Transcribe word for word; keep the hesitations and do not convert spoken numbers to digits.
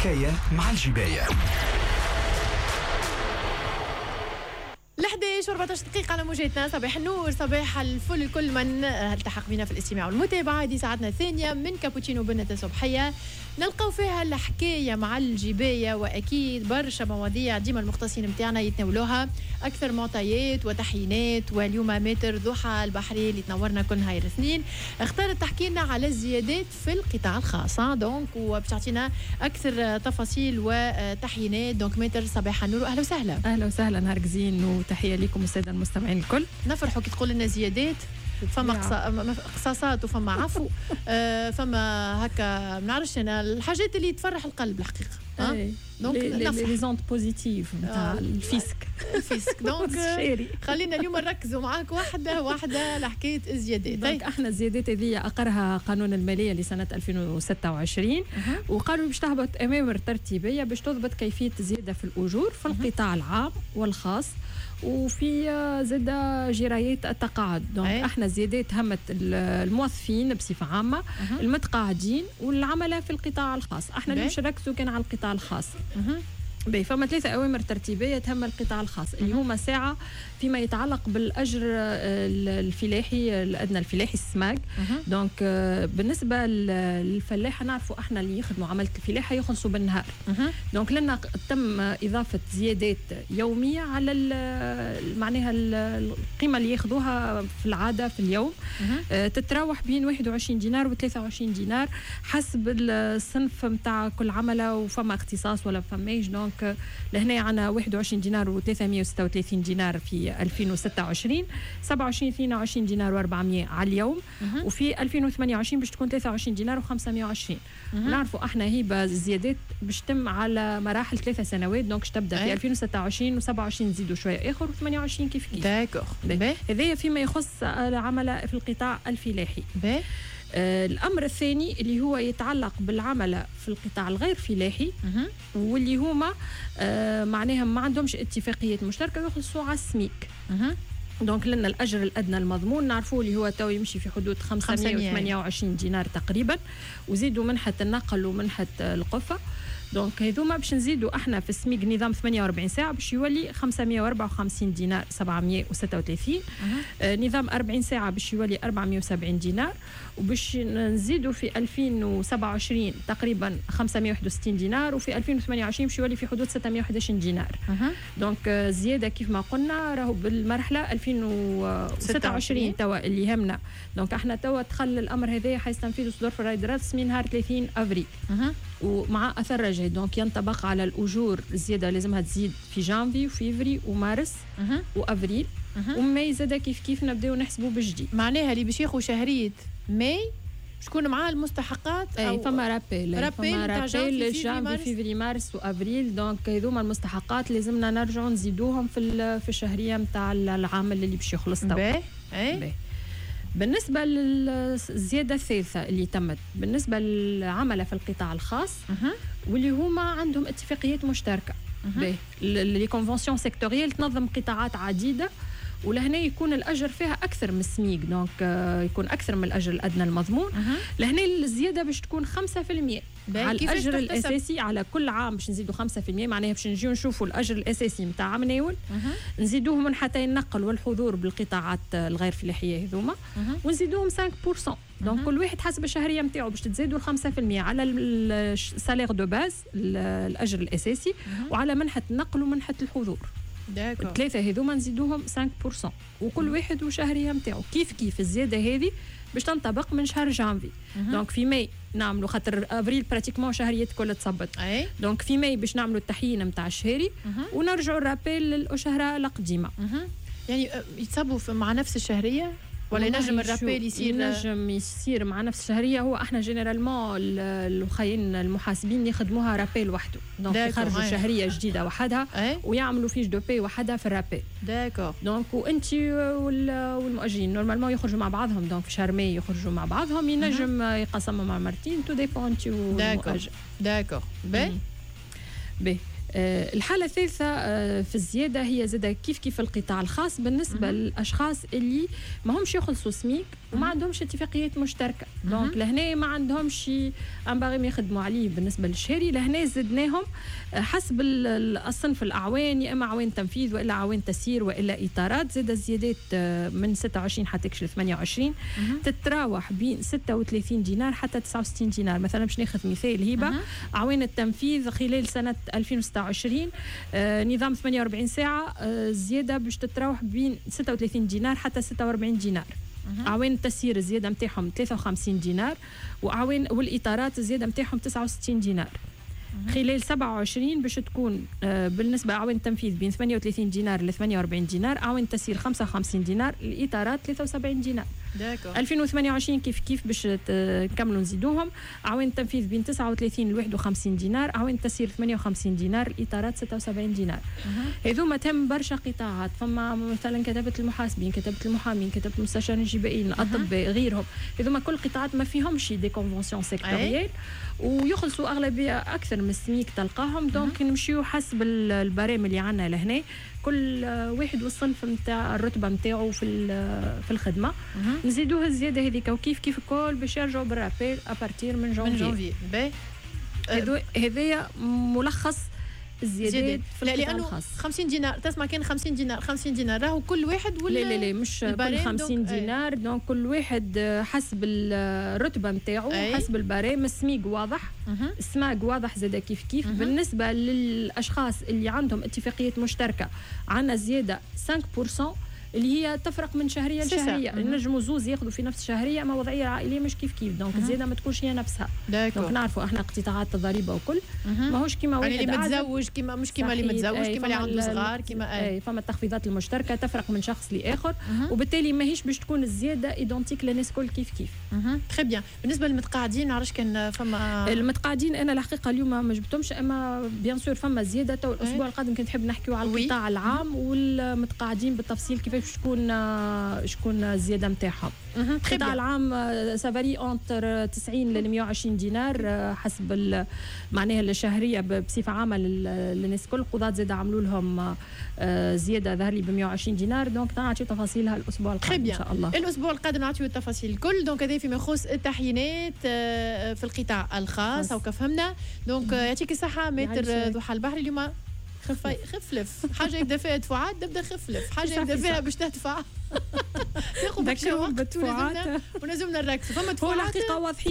حكاية مع الجباية. الحداش وأربعة عشر دقيقة على موجاتنا. صباح النور، صباح الفل كل من التحق بنا في الاستماع والمتابعة. دي ساعتنا الثانية من كابوتشينو بنة صبحية نلقاو فيها الحكاية مع الجباية، وأكيد برشا مواضيع ديما المختصين متاعنا يتناولوها، أكثر معطيات وتحيينات. واليوم ماتر ضحى البحري اللي تنورنا كل نهار الاثنين اختارت تحكي لنا على الزيادات في القطاع الخاص دونك، وباش تعطينا أكثر تفاصيل وتحيينات. دونك ماتر صباح النور، أهلا وسهلا. أهلا وسهلا، نهارك زين وتحية لكم السادة المستمعين الكل. نفرحوا كي تقول لنا زيادات، فما قصاصات وفما عفو آه فما هكا ما نعرفش انا الحاجات اللي تفرح القلب الحقيقه. ها دونك لي زونت بوزيتيف نتاع الفيسك الفيسك دونك خلينا اليوم نركزوا معاك واحده واحده لحكايه الزيادات. دونك احنا الزيادات هذه اقرها قانون الماليه لسنه ألفين وستة وعشرين، أه. وقالوا باش تهبط اوامر ترتيبيه باش تضبط كيفيه الزياده في الاجور في القطاع العام والخاص، وفي زاد جرايات التقاعد. دونك أيه. احنا زيادات همت الموظفين بصفه عامه، أه. المتقاعدين والعملاء في القطاع الخاص. احنا اللي مش ركزوا كان على القطاع الخاص. أه. بي فما ثلاثة أوامر ترتيبية تهم القطاع الخاص اللي هما ساعة فيما يتعلق بالأجر الفلاحي الأدنى الفلاحي السماق. دونك بالنسبة للفلاحة نعرفوا احنا اللي يخدموا عملة الفلاحة يخلصوا بالنهار. دونك لنا تم إضافة زيادات يومية على معناها القيمة اللي ياخذوها في العادة في اليوم، تتراوح بين واحد وعشرين دينار و ثلاثة وعشرين دينار حسب الصنف متاع كل عملة، وفما اختصاص ولا فماش. دونك لهنا عنا واحد وعشرين دينار و ثلاثمائة وستة وثلاثين دينار في ألفين وستة وعشرين، سبعة وعشرين اثنين وعشرين دينار وأربعمائة على اليوم، أه. وفي ألفين وثمانية وعشرين باش تكون ثلاثة وعشرين دينار وخمسمائة وعشرين. أه. نعرفوا احنا هي الزيادات باش تم على مراحل ثلاثة سنوات. دونك تبدا في ألفين وستة وعشرين و27 نزيدوا شويه اخر وثمانية وعشرين كيف كيف. داكور. هذايا فيما يخص العملاء في القطاع الفلاحي. باهي. آه الأمر الثاني اللي هو يتعلق بالعملاء في القطاع الغير فلاحي، أه. واللي هما آه معناها ما عندهمش اتفاقية مشتركة يخلصوا على السميك. أه. دونك لنا الأجر الأدنى المضمون نعرفوه اللي هو تو يمشي في حدود خمسمائة وثمانية وعشرين دينار تقريبا، وزيدوا منحة النقل ومنحة القفة. دونك هذوما باش نزيدوا احنا في السميك نظام ثمانية وأربعين ساعة باش يولي خمسمائة وأربعة وخمسين دينار سبعمائة وستة وثلاثين. أه. آه نظام أربعين ساعة باش يولي أربعمائة وسبعين دينار، وباش نزيدوا في ألفين وسبعة وعشرين تقريبا خمسمائة وواحد وستين دينار، وفي ألفين وثمانية وعشرين باش يولي في حدود ستمائة وأحد وعشرين دينار. أه. دونك آه زيادة كيف ما قلنا راهو بالمرحلة ألفين وستة وعشرين توا اللي يهمنا. دونك احنا توا دخل الأمر هذا حيستنفذ صدور في الرايد رسمي نهار ثلاثين أفريل. أه. ومع أثر رجعي. دونك ينطبق على الأجور الزيادة لازمها تزيد في جانفي وفيفري ومارس أه. وأفريل. أه. وماي زاد كيف كيف نبداو نحسبوا بالجديد. معناها اللي باش ياخذوا شهرية ماي شكون معاه المستحقات؟ اي فما رابيل رابيل فما رابيل جانفي فيفري مارس وأفريل. دونك هذوما المستحقات لازمنا نرجعوا نزيدوهم في في الشهرية نتاع العام اللي باش يخلص توا. باهي. اي بالنسبة للزيادة الثالثة اللي تمت بالنسبة للعملاء في القطاع الخاص، أه. واللي هما عندهم اتفاقيات مشتركة، أه. لي كونفونسيون سيكتوريال تنظم قطاعات عديدة، ولهنا يكون الأجر فيها أكثر من السميك. دونك يكون أكثر من الأجر الأدنى المضمون. أه. لهنا الزيادة باش تكون خمسة في المئة على الأجر الأساسي على كل عام. باش نزيدوا خمسة في المئة معناها باش نجيو نشوفوا الأجر الأساسي متاع عام ناول، أه. نزيدوهم من حتى النقل والحضور بالقطاعات الغير فلاحية هذوما، أه. ونزيدوهم خمسة بالمئة. دونك كل واحد حسب الشهرية متاعو باش تزيدوا خمسة في المئة على السالير دو باز الأجر الأساسي، أه. وعلى منحة النقل ومنحة الحضور. داكو. الثلاثة هذوما نزيدوهم خمسة بالمئة، وكل واحد وشهرية متاعو. كيف كيف الزيادة هذه باش تنطبق من شهر جانفي. دونك في ماي نعملوا خاطر افريل براتيكمون شهريات كلها تصبت. دونك في ماي باش نعملوا التحيين نتاع الشهري، ونرجعوا الرابيل للشهر القديمه. يعني يتصبوا مع نفس الشهريه ولا ينجم الرابيل يصير ينجم يصير مع نفس الشهريه؟ هو احنا جينيرالمون الخاين المحاسبين يخدموها رابيل وحده. دونك يخرجوا شهريه جديده وحدها، ويعملوا فيش دو بي وحدها في الرابيل. داكور. دونك وانت والمؤجرين نورمالمون يخرجوا مع بعضهم. دونك في شهر ماي يخرجوا مع بعضهم، ينجم يقسموا مع مرتين تو ديبون انت والمؤجر. داكور. باهي باهي. آه الحالة الثالثة آه في الزيادة هي زادة كيف كيف القطاع الخاص بالنسبة مم. للأشخاص اللي ما همش يخلصوا سميك وما عندهمش اتفاقيات مشتركه. دونك لهنا ما عندهمش امباغي يخدموا عليه بالنسبه للشهري. لهنا زدناهم حسب الصنف الاعوان، يا اما عوان تنفيذ والا عوان تسيير والا اطارات. زاد الزيادات من ستة وعشرين حتى تكشف ثمانية وعشرين تتراوح بين ستة وثلاثين دينار حتى تسعة وستين دينار. مثلا باش ناخذ مثال هبه، عوان التنفيذ خلال سنه ألفين وستة وعشرين آه نظام ثمانية وأربعين ساعه آه زياده باش تتراوح بين ستة وثلاثين دينار حتى ستة وأربعين دينار. عوان التسيير الزياده نتاعهم ثلاثة وخمسين دينار، وعوان والاطارات الزياده نتاعهم تسعة وستين دينار. خلال سبعة وعشرين باش تكون آه بالنسبه عوان التنفيذ بين ثمانية وثلاثين دينار ل ثمانية وأربعين دينار، عوان التسيير خمسة وخمسين دينار، الاطارات ثلاثة وسبعين دينار. داكو ألفين وثمانية وعشرين كيف كيف باش نكملوا نزيدوهم. عوان التنفيذ بين تسعة وثلاثين ل واحد وخمسين دينار، عوان التسيير ثمانية وخمسين دينار، الاطارات ستة وسبعين دينار. هذوما تم برشا قطاعات، فما مثلا كتابه المحاسبين، كتابه المحامين، كتابه المستشارين الجبائيين، الاطباء، غيرهم. هذوما كل قطاعات ما فيهمش دي كونفونسيون سيكتوريال ويخلصوا اغلبيه اكثر من السميك تلقاهم. دونك نمشيو حسب البرامج اللي عندنا لهنا، كل واحد والصنف نتاع الرتبه نتاعو في في الخدمه. نزيدوها الزياده هذيك وكيف كيف الكل باش يرجعوا بالرابيل ابارتير من جونفي. من جونفي باهي. هذايا ملخص الزيادات في القطاع الخاص. خمسين دينار تسمع، كان خمسين دينار خمسين دينار راهو كل واحد ولا لا لا لا مش كل خمسين دينار. دونك كل واحد حسب الرتبه نتاعو، حسب البرام. السميق واضح، السماق واضح زاد كيف كيف. أه. بالنسبه للاشخاص اللي عندهم اتفاقيات مشتركه عندنا زياده خمسة بالمئة اللي هي تفرق من شهريه لشهريه. نجموا زوز ياخذوا في نفس الشهريه، اما وضعيه العائليه مش كيف كيف. دونك الزياده ما تكونش هي نفسها. دونك نعرفوا احنا قطاعات الضريبه وكل ماهوش كيما واحد اللي متزوج كيما مش كيما اللي متزوج كيما اللي عنده صغار كيما اي. فما التخفيضات المشتركه تفرق من شخص لاخر، وبالتالي ماهيش باش تكون الزياده ايدونتيك للناس الكل كيف كيف. تري بيان. بالنسبه للمتقاعدين نعرفش كان فما المتقاعدين، انا الحقيقه اليوم ما جبتهمش، اما بيان سور فما زياده. تو الاسبوع القادم كنت نحب نحكيو على القطاع العام والمتقاعدين بالتفصيل كيفاش تكون شكون الزياده نتاعهم. القطاع العام سافاري اونتر تسعين ل مئة وعشرين دينار حسب معناها الشهريه بصفه عامه للناس الكل. القضاة زاد عملوا لهم زياده ظهر لي ب مئة وعشرين دينار. دونك نعطيو تفاصيلها الاسبوع القادم ان شاء الله. الاسبوع القادم نعطيو التفاصيل الكل. دونك هذا فيما يخص التحيينات في القطاع الخاص او كفهمنا. دونك يعطيك الصحه متر ضحى البحري. اليوم خف خفلف حاجه يبدا فيها دفعات تبدا خفلف، حاجه يبدا فيها باش تدفع تاخذ ذكروا بالدفعات ونزمنا نركزوا. فما دفعات هو الحقيقه واضحين.